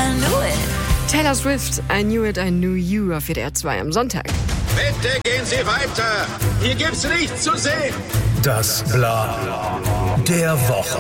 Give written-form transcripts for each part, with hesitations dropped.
knew it. Taylor Swift, I Knew It, I Knew You auf WDR 2 am Sonntag. Bitte gehen Sie weiter. Hier gibt's nichts zu sehen. Das Bla der Woche.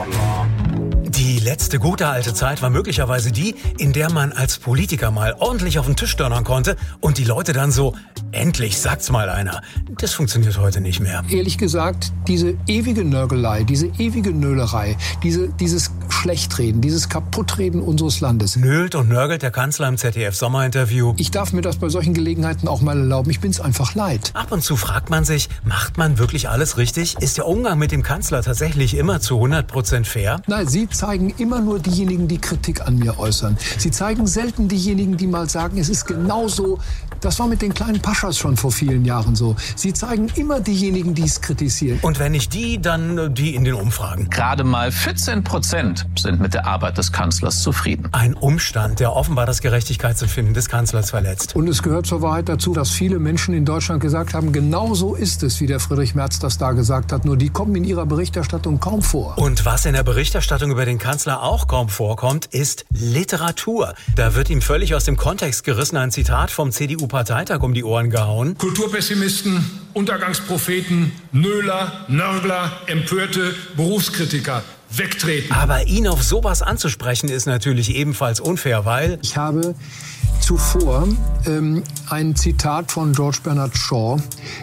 Die letzte gute alte Zeit war möglicherweise die, in der man als Politiker mal ordentlich auf den Tisch donnern konnte und die Leute dann so, endlich sagt's mal einer. Das funktioniert heute nicht mehr. Ehrlich gesagt, diese ewige Nörgelei, diese ewige Nölerei, dieses Schlechtreden, dieses Kaputtreden unseres Landes. Nölt und nörgelt der Kanzler im ZDF-Sommerinterview. Ich darf mir das bei solchen Gelegenheiten auch mal erlauben. Ich bin's einfach leid. Ab und zu fragt man sich, macht man wirklich alles richtig? Ist der Umgang mit dem Kanzler tatsächlich immer zu 100% fair? Nein, Sie zeigen immer nur diejenigen, die Kritik an mir äußern. Sie zeigen selten diejenigen, die mal sagen, es ist genauso. Das war mit den kleinen Paschas schon vor vielen Jahren so. Sie zeigen immer diejenigen, die es kritisieren. Und wenn nicht die, dann die in den Umfragen. Gerade mal 14% sind mit der Arbeit des Kanzlers zufrieden. Ein Umstand, der offenbar das Gerechtigkeitsempfinden des Kanzlers verletzt. Und es gehört zur Wahrheit dazu, dass viele Menschen in Deutschland gesagt haben, genau so ist es, wie der Friedrich Merz das da gesagt hat. Nur die kommen in ihrer Berichterstattung kaum vor. Und was in der Berichterstattung über den Kanzler auch kaum vorkommt, ist Literatur. Da wird ihm völlig aus dem Kontext gerissen ein Zitat vom CDU-Parteitag um die Ohren gehauen. Kulturpessimisten, Untergangspropheten, Nöler, Nörgler, Empörte, Berufskritiker. Wegtreten. Aber ihn auf sowas anzusprechen ist natürlich ebenfalls unfair, weil... Ich habe zuvor ein Zitat von George Bernard Shaw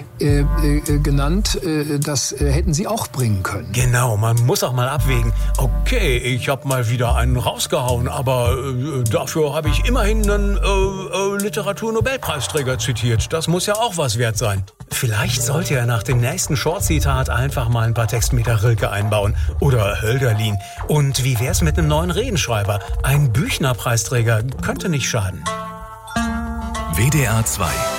genannt, das hätten Sie auch bringen können. Genau, man muss auch mal abwägen. Okay, ich habe mal wieder einen rausgehauen, aber dafür habe ich immerhin einen Literaturnobelpreisträger zitiert. Das muss ja auch was wert sein. Vielleicht sollte er nach dem nächsten Short-Zitat einfach mal ein paar Textmeter Rilke einbauen. Oder Hölderlin. Und wie wär's mit einem neuen Redenschreiber? Ein Büchner-Preisträger könnte nicht schaden. WDR 2